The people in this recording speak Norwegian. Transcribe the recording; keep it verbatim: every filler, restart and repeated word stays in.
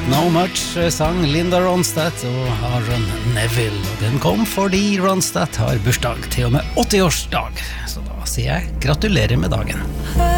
Know Much sang Linda Ronstadt og Aaron Neville, og den kom fordi Ronstadt har bursdag til og med åtti-årsdag, så da sier jeg gratulerer med dagen.